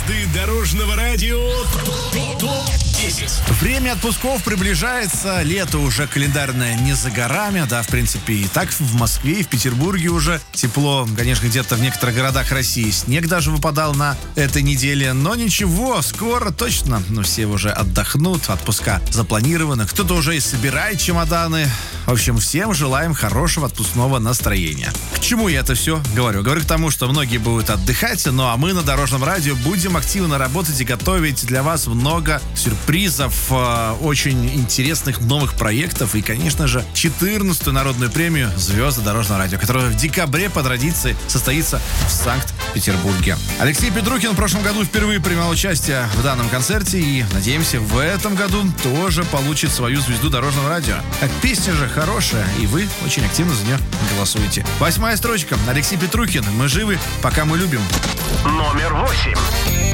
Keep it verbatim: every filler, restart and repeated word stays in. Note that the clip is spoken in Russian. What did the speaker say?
Хиты дорожного радио ТОП десять. Время отпусков приближается, лето уже календарное не за горами, да, в принципе, и так в Москве, и в Петербурге уже тепло, конечно, где-то в некоторых городах России снег даже выпадал на этой неделе, но ничего, скоро точно, ну, все уже отдохнут, отпуска запланированы, кто-то уже и собирает чемоданы. В общем, всем желаем хорошего отпускного настроения. К чему я это все говорю? Говорю к тому, что многие будут отдыхать, ну а мы на Дорожном радио будем активно работать и готовить для вас много сюрпризов, э, очень интересных новых проектов и, конечно же, четырнадцатую народную премию «Звезды Дорожного радио», которая в декабре по традиции состоится в Санкт-Петербурге. Алексей Петрухин в прошлом году впервые принимал участие в данном концерте и, надеемся, в этом году тоже получит свою звезду Дорожного радио. Как песня же хорошая, и вы очень активно за нее голосуете. Восьмая строчка. Алексей Петрухин. Мы живы, пока мы любим. Номер восемь.